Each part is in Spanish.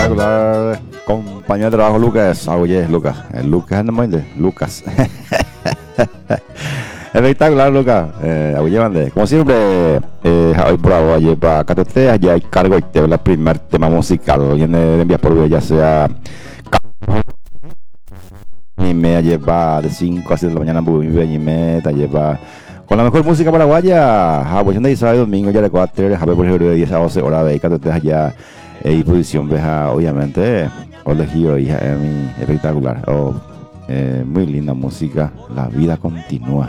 Espectacular, compañero de trabajo Lucas. Oye, Lucas. Lucas no me Lucas. Espectacular, Lucas. Oye, mande. Como siempre, hoy por ahora lleva Catote, allá hay cargo y te la primer tema musical. Viene de enviar por vía, ya sea y me lleva de 5 a 7 de la mañana, y me lleva con la mejor música paraguaya. Pues de sábado y domingo ya le 4, por ejemplo, de 10 a 12 horas de Catote allá. Y posición veja obviamente elegido hija espectacular muy linda música, la vida continúa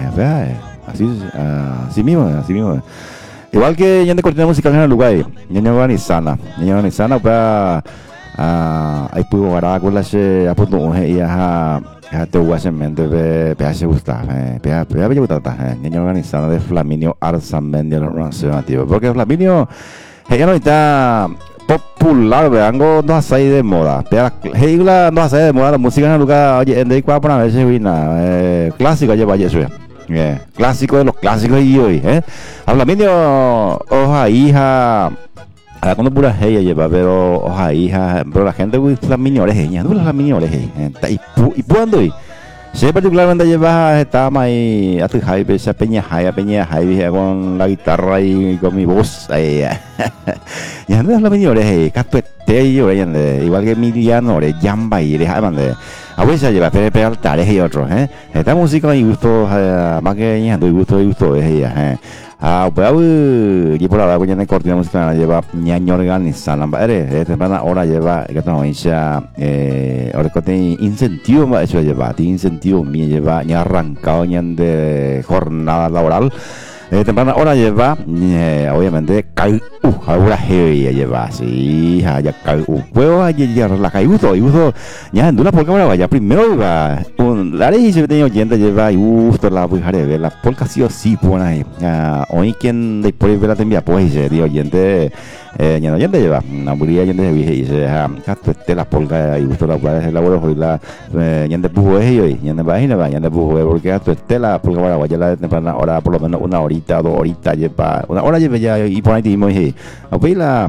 así mismo igual que ya de cortina musical en el lugar ya organizana para ahí puedo guardar con la se a punto y a te guasamente se gusta niña organizada de Flaminio Arzamén de la organización porque Flaminio ella no está popular, veango no hace de moda. Pero no hace de moda la música en el lugar, oye, en de cuál para ver si vina clásico lleva eso. Clásico de los clásicos y hoy, habla medio hoja hija cuando pura ella lleva, pero hoja hija, pero la gente las mini orejas, no las mini orejas, y cuando sí, particularmente lleva esta ahí a tu hype, esa peña hype con la guitarra y con mi voz. Y andas los menores, catuete y igual que Emiliano, Jamba y a veces lleva Pepe Altares y otros, esta música y gusto, más que y gusto es ella, pues y por ahora voy a cortina musical lleva ñaño organizada temprana hora lleva que no ya ahora que tiene incentivo eso lleva incentivo me lleva ya arrancado ya de jornada laboral temprana hora lleva obviamente ahora heavy lleva así ya puedo ya relajar y gusto ya en una polca ahora vaya primero la ley se tenía oyente lleva y gusto la voy a ver la polca sí o sí por ahí hoy quien después ver la te envía pues de oyente ya no oyente lleva una burilla oyente de vieja y dice este la polca y gusto la puedes elaborar hoy la ya te pujo hoy ya te imagina ya te pujo porque este la polca ahora vaya la temprana hora por lo menos una horita 2 horitas lleva una hora lleva ya y por ahí dimos y pues la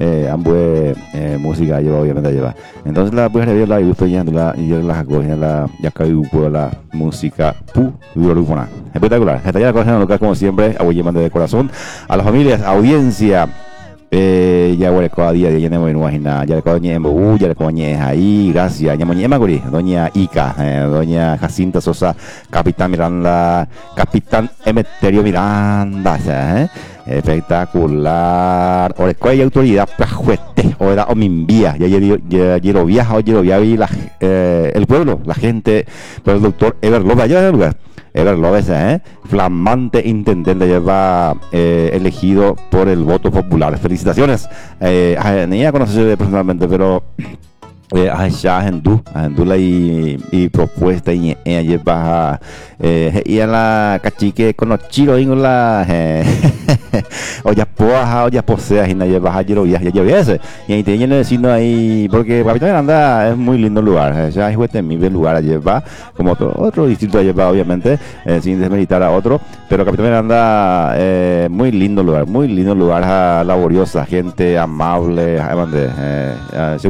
música lleva obviamente lleva entonces la puedes ver la y gusto ya la coge la ya caigo la música espectacular esta ya la cosa local como siempre a de corazón a las familias audiencia ya huele cada día de lleno de imagina ya le coñe ya le coñe ahí gracias ya mañana guri doña Ica doña Jacinta Sosa capitán Miranda capitán Emeterio Miranda espectacular o hay autoridad prajuete o era o mi envía ya lo viaja y el pueblo la gente pero el doctor Ever López allá en el lugar Ever López, flamante intendente lleva elegido por el voto popular. Felicitaciones. Ni ya conoce personalmente, pero allá en Dula y propuesta y lleva y a la cachique con los chiros y con la o ya posea y nadie baja ya ese y ahí te viene diciendo ahí porque Capitán Miranda es muy lindo lugar ya es mi lugar lleva como otro distrito lleva obviamente sin desmeritar a otro pero Capitán Miranda muy lindo lugar laboriosa gente amable